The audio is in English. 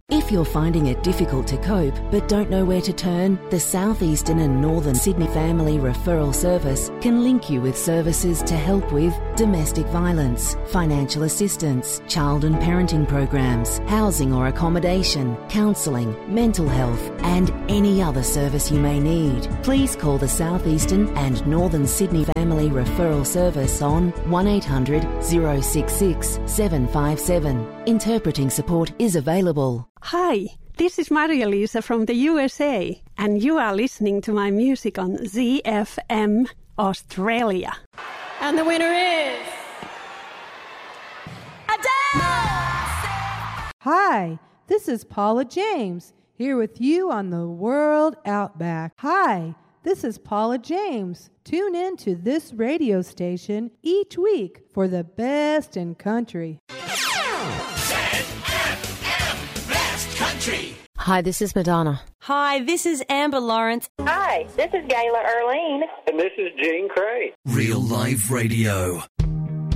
If you're finding it difficult to cope but don't know where to turn, the South Eastern and Northern Sydney Family Referral Service can link you with services to help with domestic violence, financial assistance, child and parenting programs, housing or accommodation, counselling, mental health and any other service you may need. Please call the South Eastern and Northern Sydney Family Referral Service on 1800 066 757. Interpreting support is available. Hi, this is Maria Lisa from the USA, and you are listening to my music on ZFM Australia. And the winner is Adele! Hi, this is Paula James, here with you on the World Outback. Hi, this is Paula James. Tune in to this radio station each week for the best in country. Hi, this is Madonna. Hi, this is Amber Lawrence. Hi, this is Gayla Earlene. And this is Gene Cray. Real Life Radio.